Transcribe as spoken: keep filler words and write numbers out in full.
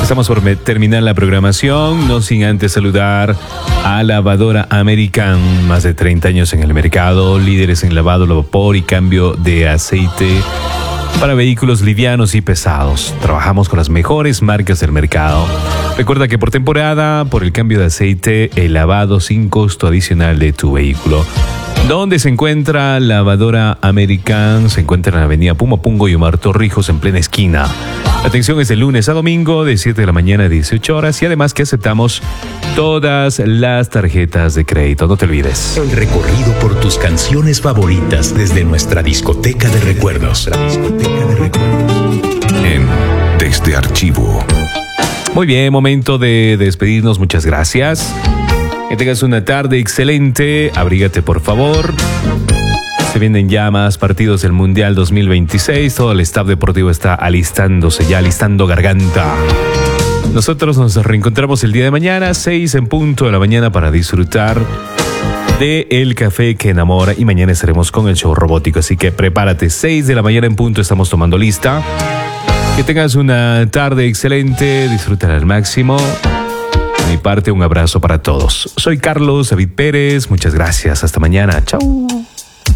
Estamos por terminar la programación, no sin antes saludar a Lavadora American, más de treinta años en el mercado, líderes en lavado, vapor y cambio de aceite para vehículos livianos y pesados. Trabajamos con las mejores marcas del mercado. Recuerda que por temporada, por el cambio de aceite, el lavado sin costo adicional de tu vehículo. ¿Dónde se encuentra Lavadora American? Se encuentra en la avenida Pumapungo y Omar Torrijos, en plena esquina. La atención es de lunes a domingo, de siete de la mañana a dieciocho horas, y además que aceptamos todas las tarjetas de crédito. No te olvides. El recorrido por tus canciones favoritas desde nuestra discoteca de recuerdos. Nuestra discoteca de recuerdos. En Desde Archivo. Muy bien, momento de despedirnos. Muchas gracias. Que tengas una tarde excelente. Abrígate, por favor. Se vienen ya más partidos del Mundial dos mil veintiséis. Todo el staff deportivo está alistándose, ya alistando garganta. Nosotros nos reencontramos el día de mañana, seis en punto de la mañana, para disfrutar de El Café que Enamora. Y mañana estaremos con el show robótico. Así que prepárate, seis de la mañana en punto, estamos tomando lista. Que tengas una tarde excelente, disfrútala al máximo. De mi parte, un abrazo para todos. Soy Carlos David Pérez, muchas gracias, hasta mañana, chao.